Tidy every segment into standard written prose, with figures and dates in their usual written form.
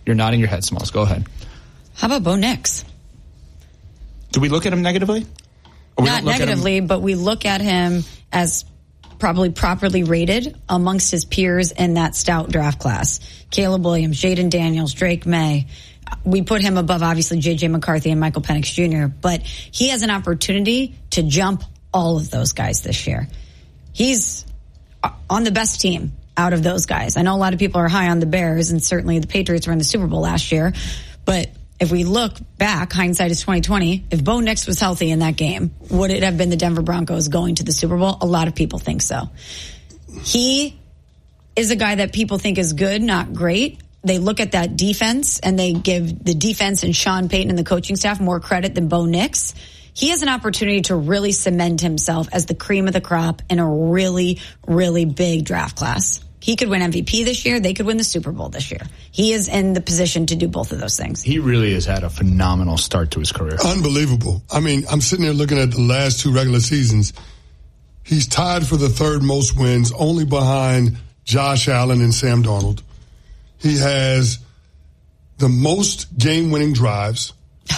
You're nodding your head, Smalls. Go ahead. How about Bo Nix? Do we look at him negatively? Not negatively, but we look at him as probably properly rated amongst his peers in that stout draft class. Caleb Williams, Jaden Daniels, Drake May. We put him above, obviously, J.J. McCarthy and Michael Penix Jr., but he has an opportunity to jump all of those guys this year. He's on the best team out of those guys. I know a lot of people are high on the Bears, and certainly the Patriots were in the Super Bowl last year, but if we look back, hindsight is 2020, if Bo Nix was healthy in that game, would it have been the Denver Broncos going to the Super Bowl? A lot of people think so. He is a guy that people think is good, not great. They look at that defense, and they give the defense and Sean Payton and the coaching staff more credit than Bo Nix. He has an opportunity to really cement himself as the cream of the crop in a really, really big draft class. He could win MVP this year. They could win the Super Bowl this year. He is in the position to do both of those things. He really has had a phenomenal start to his career. Unbelievable. I mean, I'm sitting there looking at the last two regular seasons. He's tied for the third most wins, only behind Josh Allen and Sam Darnold. He has the most game-winning drives,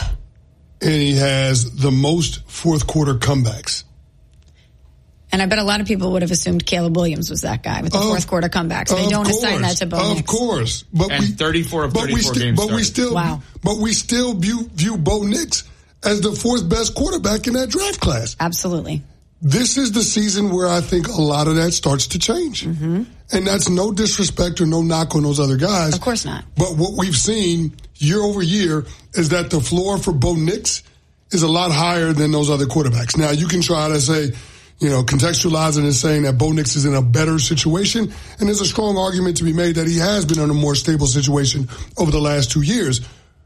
and he has the most fourth-quarter comebacks. And I bet a lot of people would have assumed Caleb Williams was that guy with the fourth quarter comebacks. They don't assign that to Bo Nix. Of course. But 34 of 34 games started. But we still view Bo Nix as the fourth best quarterback in that draft class. Absolutely. This is the season where I think a lot of that starts to change. Mm-hmm. And that's no disrespect or no knock on those other guys. Of course not. But what we've seen year over year is that the floor for Bo Nix is a lot higher than those other quarterbacks. Now, you can try to say, contextualizing and saying that Bo Nix is in a better situation. And there's a strong argument to be made that he has been in a more stable situation over the last 2 years.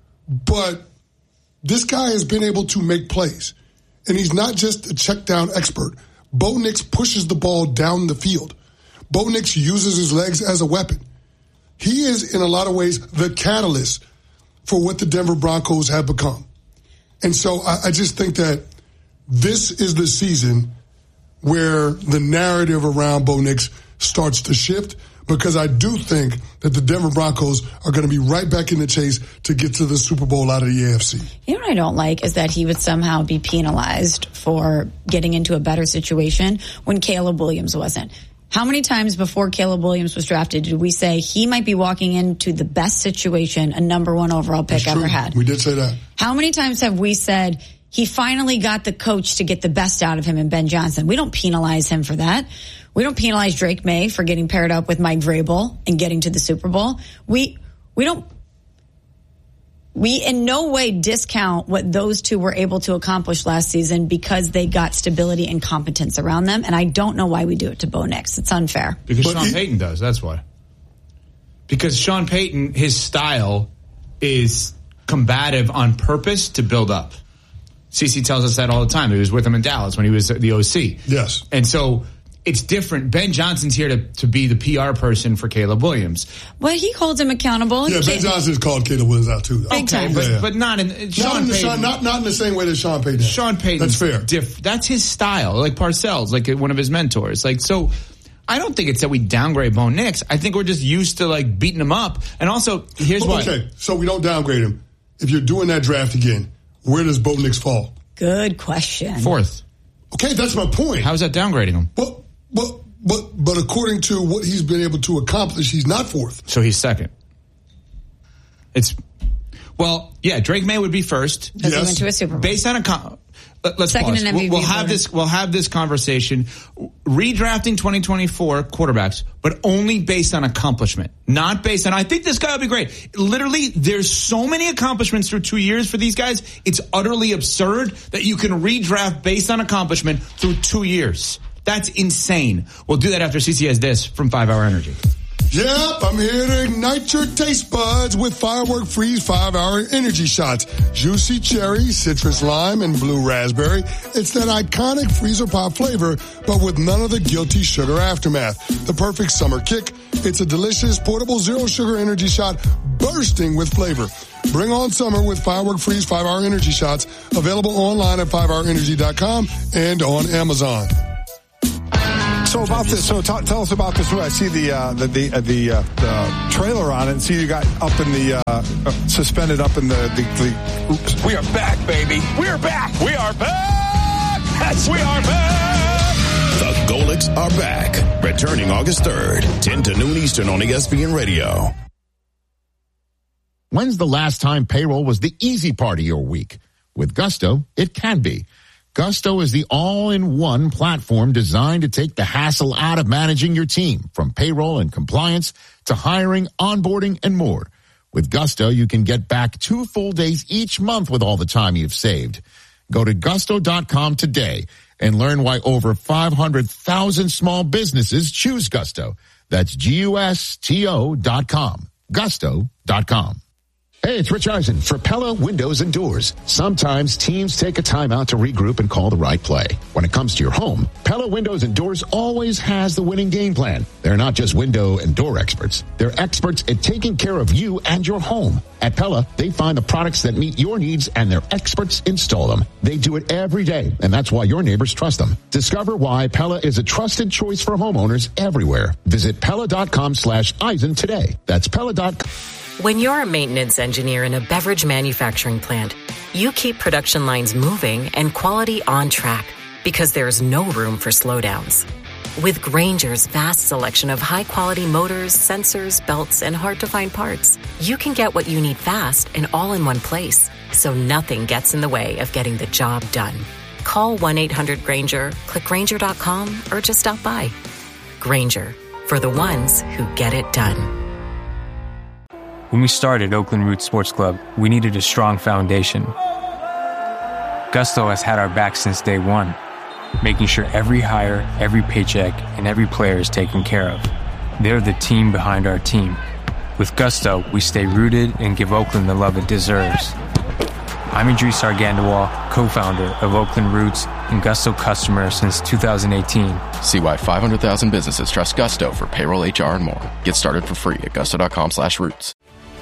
But this guy has been able to make plays. And he's not just a check down expert. Bo Nix pushes the ball down the field. Bo Nix uses his legs as a weapon. He is, in a lot of ways, the catalyst for what the Denver Broncos have become. And so I just think that this is the season where the narrative around Bo Nix starts to shift, because I do think that the Denver Broncos are going to be right back in the chase to get to the Super Bowl out of the AFC. You know what I don't like is that he would somehow be penalized for getting into a better situation when Caleb Williams wasn't. How many times before Caleb Williams was drafted did we say he might be walking into the best situation a number one overall pick ever had? We did say that. How many times have we said he finally got the coach to get the best out of him in Ben Johnson? We don't penalize him for that. We don't penalize Drake May for getting paired up with Mike Vrabel and getting to the Super Bowl. We in no way discount what those two were able to accomplish last season because they got stability and competence around them. And I don't know why we do it to Bo Nix. It's unfair. Because Sean Payton does. That's why. Because Sean Payton, his style is combative on purpose to build up. CeCe tells us that all the time. He was with him in Dallas when he was the OC. Yes. And so it's different. Ben Johnson's here to be the PR person for Caleb Williams. Well, he holds him accountable. Yeah, Ben Johnson's called Caleb Williams out too. Big time. But not in not in the same way that Sean Payton. Sean Payton's that's fair. That's his style, like Parcells, like one of his mentors. Like, so I don't think it's that we downgrade Bo Nix. I think we're just used to like beating him up. And also, here's why. Okay, so we don't downgrade him. If you're doing that draft again, where does Bo Nix fall? Good question. Fourth. Okay, that's my point. How is that downgrading him? But according to what he's been able to accomplish, he's not fourth. So he's second. Drake May would be first. Because he went to a Super Bowl. Based on let's second pause. In MVP We'll have this conversation. Redrafting 2024 quarterbacks, but only based on accomplishment, not based on, I think this guy will be great. Literally, there's so many accomplishments through 2 years for these guys. It's utterly absurd that you can redraft based on accomplishment through 2 years. That's insane. We'll do that after CeCe has this from 5 Hour Energy. Yep, I'm here to ignite your taste buds with Firework Freeze 5-Hour Energy Shots. Juicy cherry, citrus lime, and blue raspberry. It's that iconic freezer pop flavor, but with none of the guilty sugar aftermath. The perfect summer kick. It's a delicious, portable, zero-sugar energy shot bursting with flavor. Bring on summer with Firework Freeze 5-Hour Energy Shots. Available online at 5hourenergy.com and on Amazon. So about this, tell us about this. I see the trailer on it, and see you got up in the suspended up in the. We are back, baby. We are back. We are back. Yes, we are back. The Golics are back, returning August 3rd, 10 to noon Eastern on ESPN Radio. When's the last time payroll was the easy part of your week? With Gusto, it can be. Gusto is the all-in-one platform designed to take the hassle out of managing your team, from payroll and compliance to hiring, onboarding, and more. With Gusto, you can get back 2 full days each month with all the time you've saved. Go to gusto.com today and learn why over 500,000 small businesses choose Gusto. That's GUSTO.com. Gusto.com. Hey, it's Rich Eisen for Pella Windows and Doors. Sometimes teams take a time out to regroup and call the right play. When it comes to your home, Pella Windows and Doors always has the winning game plan. They're not just window and door experts. They're experts at taking care of you and your home. At Pella, they find the products that meet your needs and their experts install them. They do it every day, and that's why your neighbors trust them. Discover why Pella is a trusted choice for homeowners everywhere. Visit Pella.com/Eisen today. That's Pella.com. When you're a maintenance engineer in a beverage manufacturing plant, you keep production lines moving and quality on track because there's no room for slowdowns. With Grainger's vast selection of high-quality motors, sensors, belts, and hard-to-find parts, you can get what you need fast and all in one place, so nothing gets in the way of getting the job done. Call 1-800-GRAINGER, click Grainger.com, or just stop by. Grainger, for the ones who get it done. When we started Oakland Roots Sports Club, we needed a strong foundation. Gusto has had our back since day one, making sure every hire, every paycheck, and every player is taken care of. They're the team behind our team. With Gusto, we stay rooted and give Oakland the love it deserves. I'm Idris Argandawal, co-founder of Oakland Roots and Gusto customer since 2018. See why 500,000 businesses trust Gusto for payroll, HR, and more. Get started for free at gusto.com/roots.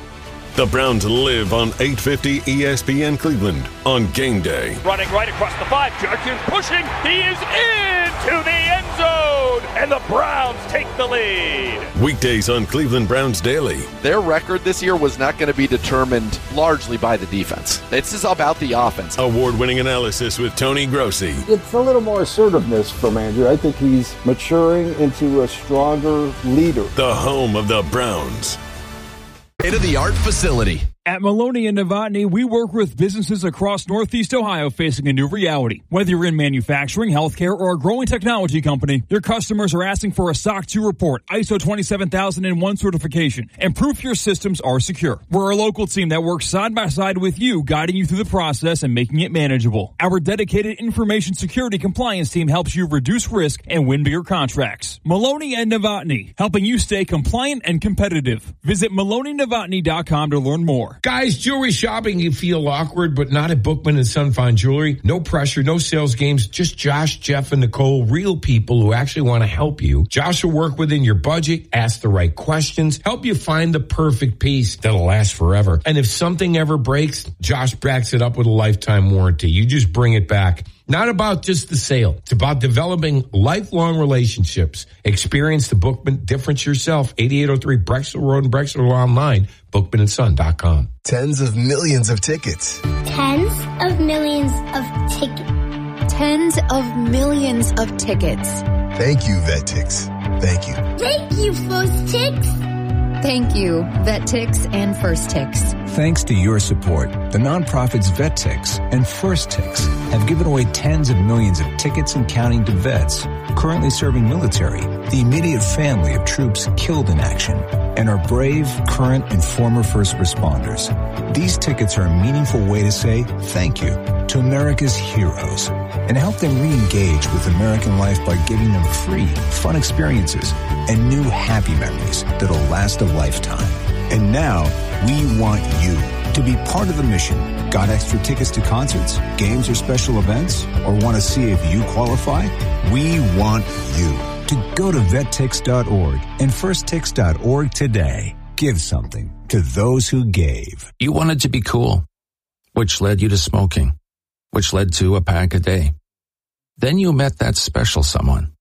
The Browns live on 850 ESPN Cleveland on game day. Running right across the 5. Jerkins pushing. He is into the end zone. And the Browns take the lead. Weekdays on Cleveland Browns Daily. Their record this year was not going to be determined largely by the defense. This is about the offense. Award-winning analysis with Tony Grossi. It's a little more assertiveness from Andrew. I think he's maturing into a stronger leader. The home of the Browns. State-of-the-art facility. At Maloney and Novotny, we work with businesses across Northeast Ohio facing a new reality. Whether you're in manufacturing, healthcare, or a growing technology company, your customers are asking for a SOC 2 report, ISO 27001 certification, and proof your systems are secure. We're a local team that works side by side with you, guiding you through the process and making it manageable. Our dedicated information security compliance team helps you reduce risk and win bigger contracts. Maloney and Novotny, helping you stay compliant and competitive. Visit MaloneyNovotny.com to learn more. Guys, jewelry shopping, you feel awkward, but not at Bookman and Son Fine Jewelry. No pressure, no sales games, just Josh, Jeff, and Nicole, real people who actually want to help you. Josh will work within your budget, ask the right questions, help you find the perfect piece that'll last forever. And if something ever breaks, Josh backs it up with a lifetime warranty. You just bring it back. Not about just the sale. It's about developing lifelong relationships. Experience the Bookman difference yourself. 8803 Brexel Road in Brexel, or online, bookmanandson.com. Tens of millions of tickets. Tens of millions of tickets. Tens of millions of tickets. Thank you, VetTix. Thank you. Thank you, First Tix. Thank you, VetTix and First Tix. Thanks to your support, the nonprofits VetTix and First Tix have given away tens of millions of tickets and counting to vets currently serving military, the immediate family of troops killed in action, and our brave, current, and former first responders. These tickets are a meaningful way to say thank you to America's heroes and help them re-engage with American life by giving them free, fun experiences and new happy memories that'll last a lifetime. And now, we want you to be part of the mission. Got extra tickets to concerts, games, or special events? Or want to see if you qualify? We want you to go to vettix.org and firsttix.org today. Give something to those who gave. You wanted to be cool, which led you to smoking, which led to a pack a day. Then you met that special someone,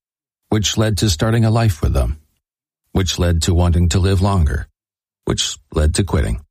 which led to starting a life with them, which led to wanting to live longer, which led to quitting.